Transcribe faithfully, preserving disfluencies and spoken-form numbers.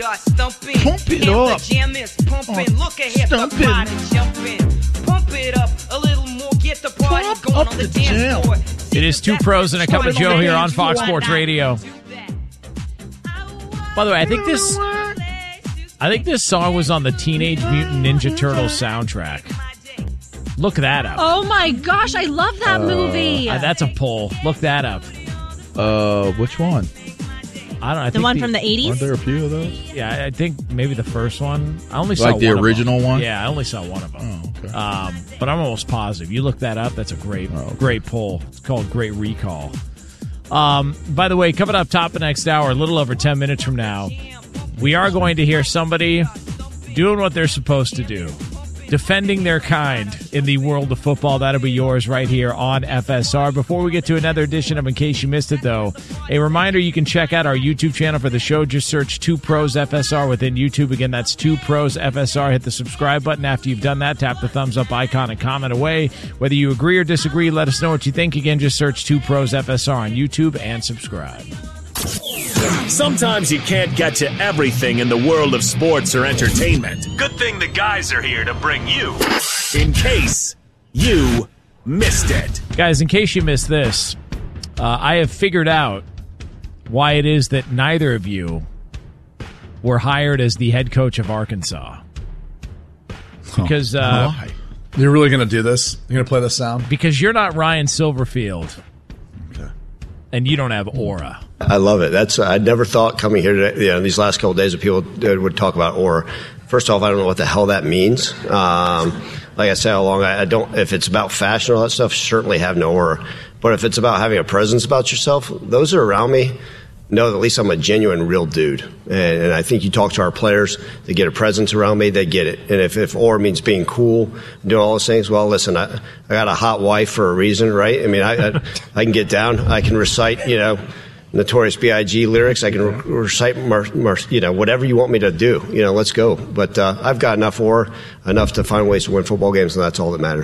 Pump it up. Jam is pumping. Look ahead, Stump the party jumping. Pump it up a little more. Get the party Pump going up on the the dance jam. floor. It is Two Pros and a Cup of Joe here on Fox Sports Radio. By the way, I think this I think this song was on the Teenage Mutant Ninja Turtles soundtrack. Look that up. Oh my gosh, I love that Uh, movie. Uh, that's a pull. Look that up. Uh, which one? I don't know. I the think one from the Aren't eighties? there a few of those? Yeah, I think maybe the first one. I only saw Like the one of original them. one? Yeah, I only saw one of them. Oh, okay. Um, but I'm almost positive. You look that up. That's a great, Oh, okay. great pull. It's called Great Recall. Um, by the way, coming up top of next hour, a little over ten minutes from now, we are going to hear somebody doing what they're supposed to do, defending their kind in the world of football. That'll be yours right here on F S R. Before we get to another edition of In Case You Missed It, though, a reminder, you can check out our YouTube channel for the show. Just search Two Pros F S R within YouTube. Again, that's Two Pros F S R. Hit the subscribe button. After you've done that, tap the thumbs up icon and comment away. Whether you agree or disagree, let us know what you think. Again, just search Two Pros F S R on YouTube and subscribe. Sometimes you can't get to everything in the world of sports or entertainment. Good thing the guys are here to bring you In Case You Missed It. Guys, in case you missed this, uh, I have figured out why it is that neither of you were hired as the head coach of Arkansas. Because uh, Why? You're really going to do this? You're going to play this sound? because you're not Ryan Silverfield, Okay. and you don't have aura. I love it. That's I never thought coming here today, you know, these last couple of days that people would talk about aura. First off, I don't know what the hell that means. Um, like I said all along, I, I don't. If it's about fashion or all that stuff, certainly have no aura. But if it's about having a presence about yourself, those are around me know that at least I'm a genuine, real dude. And, and I think you talk to our players, they get a presence around me, they get it. And if, if aura means being cool, doing all those things, well, listen, I, I got a hot wife for a reason, right? I mean, I, I, I can get down, I can recite, you know, Notorious B I G lyrics. I can re- recite, mar- mar- you know, whatever you want me to do. You know, let's go. But uh, I've got enough aura, enough to find ways to win football games, and that's all that matters.